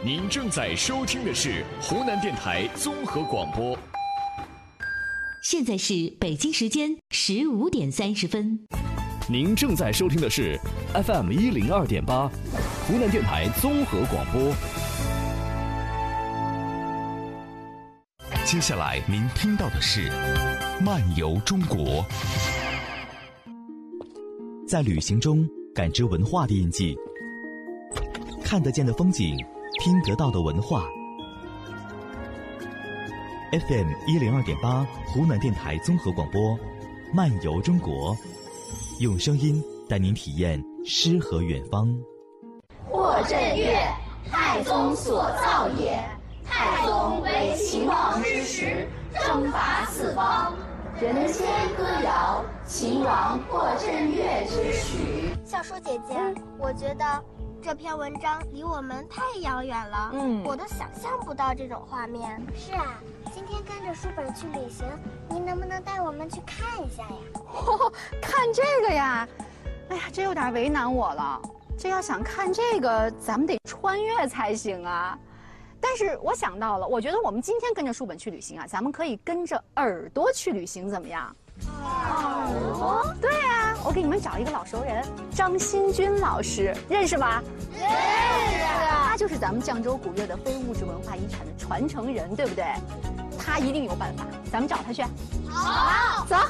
您正在收听的是湖南电台综合广播。 现在是北京时间15点30分。 您正在收听的是 FM 102.8，湖南电台综合广播。接下来您听到的是《漫游中国》。 在旅行中感知文化的印记，看得见的风景，听得到的文化。FM 102.8，湖南电台综合广播，《漫游中国》，用声音带您体验诗和远方。 破阵乐，太宗所造也。太宗为秦王之时，征伐四方，人间歌谣秦王破阵乐之曲。 小树姐姐，我觉得这篇文章离我们太遥远了，我都想象不到这种画面。是啊，今天跟着书本去旅行，您能不能带我们去看一下呀？ 看这个呀？哎呀，这有点为难我了。这要想看这个，咱们得穿越才行啊。但是我想到了，我觉得我们今天跟着书本去旅行啊，咱们可以跟着耳朵去旅行，怎么样？耳朵？对啊，我给你们找一个老熟人，张新军老师，认识吗？ 认识。 他就是咱们绛州古乐的非物质文化遗产的传承人，对不对？他一定有办法，咱们找他去。 好， 走。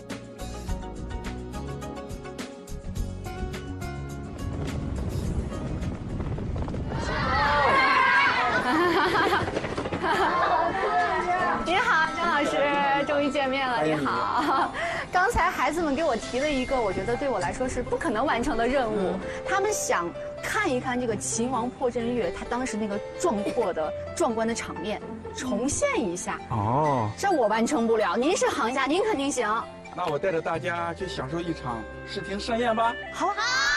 你好，张老师，终于见面了。你好，刚才孩子们给我提了一个，我觉得对我来说是不可能完成的任务。他们想看一看这个秦王破阵乐，他当时那个壮观的场面，重现一下。哦，这我完成不了，您是行家，您肯定行。 那我带着大家去享受一场视听盛宴吧。 好。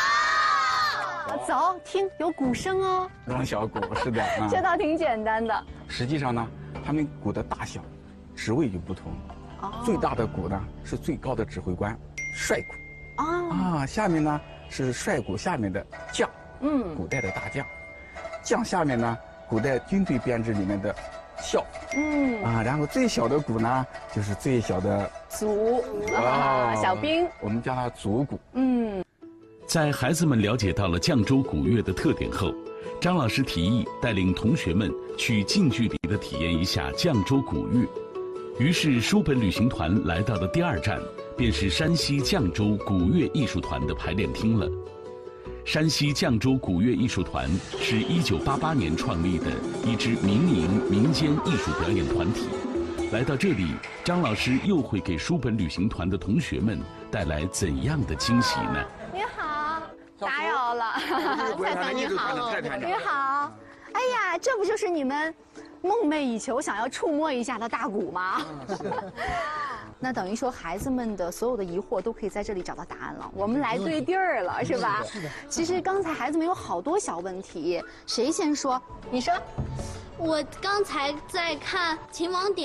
走，听有鼓声哦。 装小鼓，是的。 这倒挺简单的。 实际上呢，他们鼓的大小、职位就不同。最大的鼓呢是最高的指挥官，帅鼓。下面呢是帅鼓下面的将，古代的大将。将下面呢，古代军队编制里面的校。然后最小的鼓呢，就是最小的卒。小兵。我们叫它卒鼓。 在孩子们了解到了绛州古乐的特点后，张老师提议带领同学们去近距离地体验一下绛州古乐。于是书本旅行团来到的第二站便是山西绛州古乐艺术团的排练厅了。山西绛州古乐艺术团是1988年创立的一支民营民间艺术表演团体。来到这里，张老师又会给书本旅行团的同学们带来怎样的惊喜呢？ 你好，打扰了。 蔡团你好， 你好。哎呀，这不就是你们梦寐以求想要触摸一下的大鼓吗？那等于说孩子们的所有的疑惑都可以在这里找到答案了。我们来对地儿了，是吧？是的。其实刚才孩子们有好多小问题，谁先说？你说。 我刚才在看秦王点